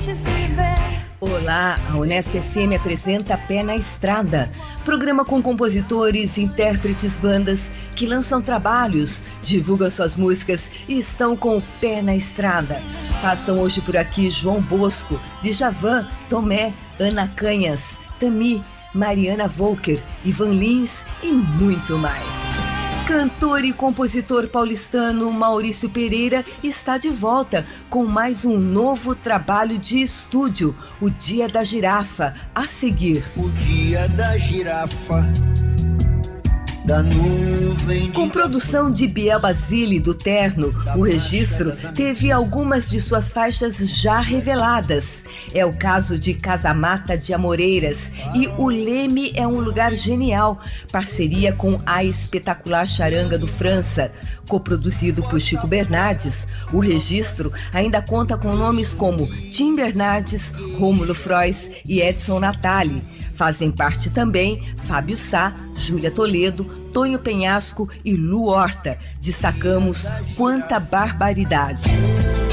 Olá, a Unesp FM apresenta Pé na Estrada, programa com compositores, intérpretes, bandas que lançam trabalhos, divulgam suas músicas e estão com o pé na estrada. Passam hoje por aqui João Bosco, Djavan, Tomé, Ana Canhas, Tami, Mariana Volker, Ivan Lins e muito mais. Cantor e compositor paulistano Maurício Pereira está de volta com mais um novo trabalho de estúdio, O Dia da Girafa, a seguir. O Dia da Girafa, da nuvem. Com produção de Biel Basile do Terno, o registro teve algumas de suas faixas já reveladas. É o caso de Casamata de Amoreiras e O Leme é um Lugar Genial, parceria com a espetacular Charanga do França. Coproduzido por Chico Bernardes, o registro ainda conta com nomes como Tim Bernardes, Rômulo Frois e Edson Natali. Fazem parte também Fábio Sá, Júlia Toledo, Tonho Penhasco e Lu Horta. Destacamos Quanta Barbaridade.